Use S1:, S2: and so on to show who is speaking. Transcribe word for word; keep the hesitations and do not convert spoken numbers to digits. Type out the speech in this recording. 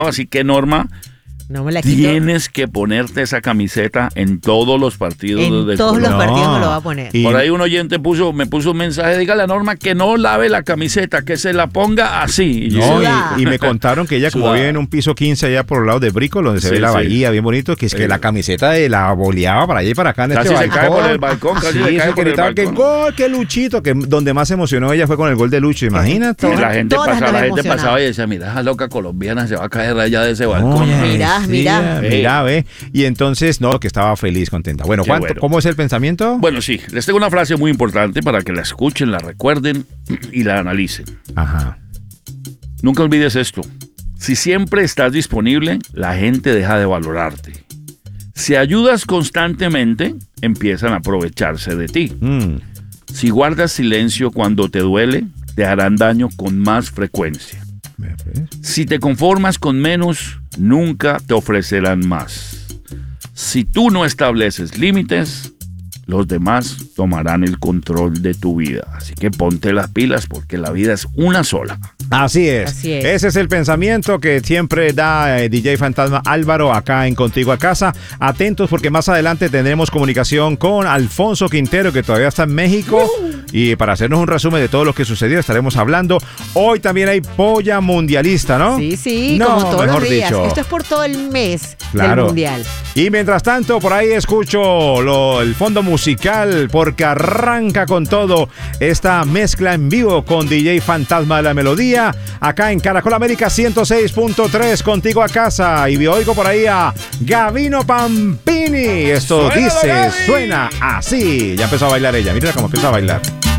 S1: Así que, Norma,
S2: no me la quito.
S1: Tienes que ponerte esa camiseta en todos los partidos
S2: en
S1: de
S2: todos
S1: Colombia.
S2: los partidos
S3: No.
S2: me lo va a poner.
S3: Y-
S1: Por ahí un oyente puso, me puso un mensaje, dígale a Norma que no lave la camiseta, que se la ponga así. Y yo,
S3: No,
S2: Sudada.
S3: y, y me contaron que ella como
S1: Sudada.
S3: vive en un piso quince allá por el lado de Brico, donde se
S1: Sí,
S3: ve la
S1: sí.
S3: bahía, bien bonito, que es que
S1: Sí.
S3: la camiseta de la boleaba para allá y para acá en
S1: Casi
S3: este
S1: se
S3: balcón.
S1: cae por el balcón, casi
S3: Sí,
S1: se cae
S3: sí,
S1: por
S3: que
S1: el
S3: gritaba que
S1: balcón.
S3: gol, que Luchito, que donde más se emocionó ella fue con el gol de Lucho, imagínate.
S1: Y la gente,
S2: Todas
S1: pasaba,
S2: nos
S1: la gente
S2: emocionamos.
S1: pasaba y decía, mira, esa loca colombiana se va a caer allá de ese balcón.
S3: Oye,
S2: Mirá,
S3: sí,
S2: mirá.
S3: Mirá, ve. Y entonces, no, que estaba feliz, contenta. Bueno,
S1: Qué
S3: ¿cuánto,
S1: bueno.
S3: ¿cómo es el pensamiento?
S1: Bueno, sí, les tengo una frase muy importante para que la escuchen, la recuerden y la analicen.
S3: Ajá.
S1: Nunca olvides esto. Si siempre estás disponible, la gente deja de valorarte. Si ayudas constantemente, empiezan a aprovecharse de ti.
S3: Mm.
S1: Si guardas silencio cuando te duele, te harán daño con más frecuencia.
S3: Ve, pues.
S1: Si te conformas con menos, nunca te ofrecerán más. Si tú no estableces límites, los demás tomarán el control de tu vida. Así que ponte las pilas porque la vida es una sola.
S3: Así es.
S2: Así es.
S3: Ese es el pensamiento que siempre da eh, D J Fantasma Álvaro acá en Contigo a Casa. Atentos porque más adelante tendremos comunicación con Alfonso Quintero, que todavía está en México. Y para hacernos un resumen de todo lo que sucedió, estaremos hablando. Hoy también hay polla mundialista, ¿no?
S2: Sí, sí,
S3: No,
S2: como todos
S3: mejor
S2: los días.
S3: dicho.
S2: Esto es por todo el mes
S3: Claro.
S2: del Mundial.
S3: Y mientras tanto, por ahí escucho lo- el fondo musical porque arranca con todo esta mezcla en vivo con D J Fantasma de la Melodía acá en Caracol América ciento seis punto tres, Contigo a Casa. Y oigo por ahí a Gavino Pampini. Esto
S1: ¡Suénalo,
S3: dice,
S1: Gaby!
S3: suena así. Ya empezó a bailar ella. Mira cómo empieza a bailar.